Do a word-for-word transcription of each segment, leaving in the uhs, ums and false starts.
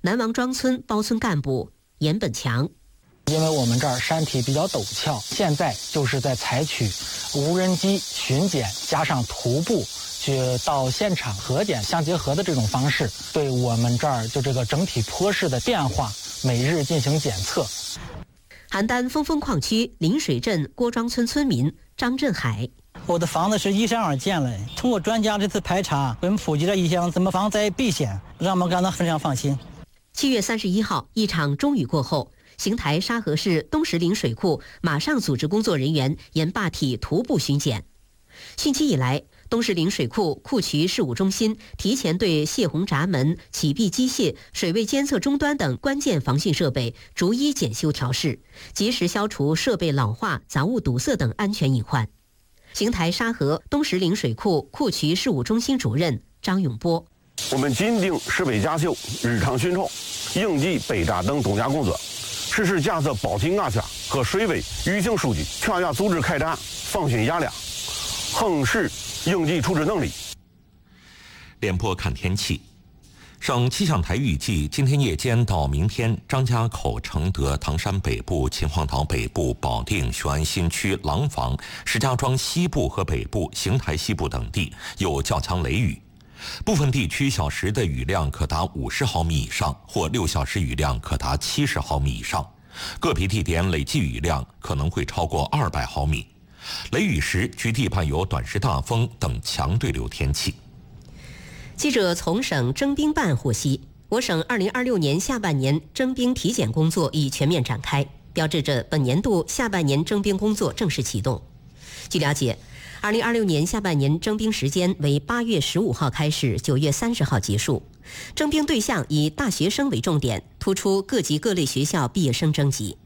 南王庄村包村干部严本强。 因为我们这儿山体比较陡峭，现在就是在采取无人机巡检加上徒步去到现场核检相结合的这种方式，对我们这儿就这个整体坡势的变化每日进行检测。 邯郸峰峰矿区临水镇郭庄村村民张振海： 我的房子是依山而建的，通过专家这次排查，我们普及了一项怎么防灾避险，让我们感到非常放心。 七月三十一号，一场中雨过后，邢台沙河市东石陵水库马上组织工作人员沿坝体徒步巡检。汛期以来，东石陵水库库渠事务中心提前对泄洪闸门、启闭机械、水位监测终端等关键防汛设备逐一检修调试，及时消除设备老化、杂物堵塞等安全隐患。邢台沙河东石陵水库库渠事务中心主任张永波： 我们紧盯设备检修、日常巡查、应急备炸等东家工作，实时监测保体压下和水位雨情数据，全员组织开展防汛压量、横市应急处置能力。 联播看天气，省气象台预计，今天夜间到明天，张家口、承德、唐山北部、秦皇岛北部、保定、雄安新区、廊坊、石家庄西部和北部、邢台西部等地有较强雷雨，部分地区小时的雨量可达五十毫米以上，或六小时雨量可达七十毫米以上，个别地点累计雨量可能会超过二百毫米。雷雨时，局地伴有短时大风等强对流天气。 记者从省征兵办获悉，我省二零二六年下半年征兵体检工作已全面展开，标志着本年度下半年征兵工作正式启动。据了解，二零二六年下半年征兵时间为八月十五号开始，九月三十号结束。征兵对象以大学生为重点，突出各级各类学校毕业生征集。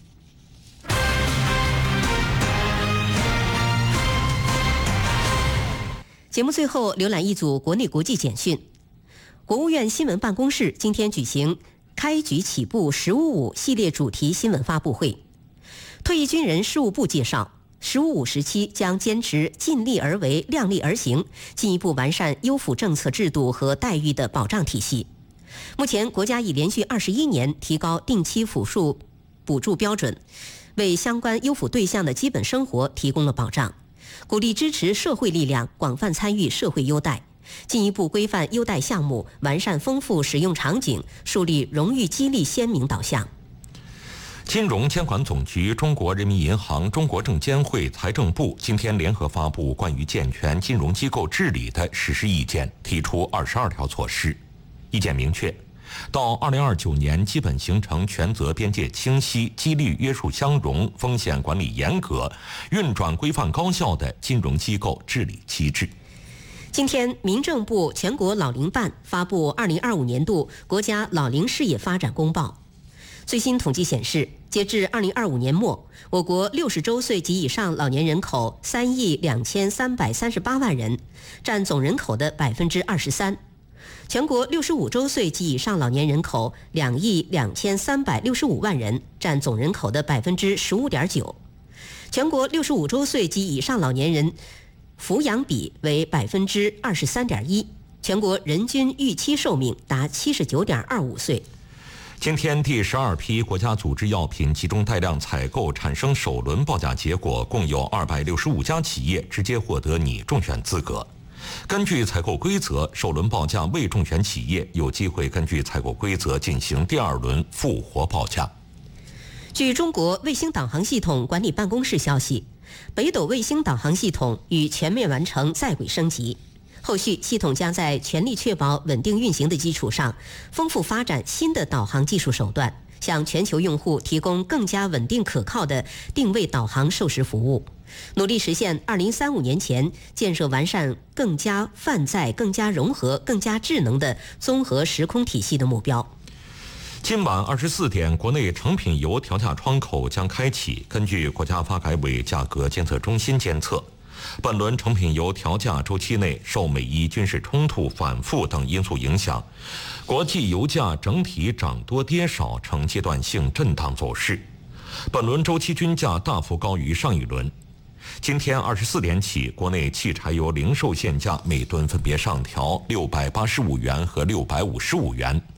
节目最后浏览一组国内国际简讯。国务院新闻办公室今天举行开局起步十五五系列主题新闻发布会。退役军人事务部介绍，十五五时期将坚持尽力而为、量力而行，进一步完善优抚政策制度和待遇的保障体系。目前，国家已连续二十一年提高定期抚恤补助标准，为相关优抚对象的基本生活提供了保障。鼓励支持社会力量广泛参与社会优待，进一步规范优待项目，完善丰富使用场景，树立荣誉激励鲜明导向。 金融监管总局、中国人民银行、中国证监会、财政部今天联合发布关于健全金融机构治理的实施意见，提出二十二条措施。意见明确，到二零二九年基本形成权责边界清晰、激励约束相容、风险管理严格、运转规范高效的金融机构治理机制。 今天，民政部全国老龄办发布二零二五年度国家老龄事业发展公报。最新统计显示，截至二零二五年末，我国六十周岁及以上老年人口三亿两千三百三十八万人，占总人口的百分之二十三。全国六十五周岁及以上老年人口两亿两千三百六十五万人，占总人口的百分之十五点九。全国六十五周岁及以上老年人抚养比为百分之二十三点一，全国人均预期寿命达七十九点二五岁。 今天第十二批国家组织药品集中带量采购产生首轮报价结果，共有二百六十五家企业直接获得拟中选资格。根据采购规则，首轮报价未中选企业有机会根据采购规则进行第二轮复活报价。 据中国卫星导航系统管理办公室消息，北斗卫星导航系统已全面完成在轨升级。后续系统将在全力确保稳定运行的基础上，丰富发展新的导航技术手段，向全球用户提供更加稳定可靠的定位导航授时服务，努力实现二零三五年前建设完善更加泛在、更加融合、更加智能的综合时空体系的目标。 今晚二十四点，国内成品油调价窗口将开启。根据国家发改委价格监测中心监测，本轮成品油调价周期内，受美伊军事冲突反复等因素影响，国际油价整体涨多跌少，呈阶段性震荡走势。本轮周期均价大幅高于上一轮。今天二十四点起，国内汽柴油零售限价每吨分别上调六百八十五元和六百五十五元。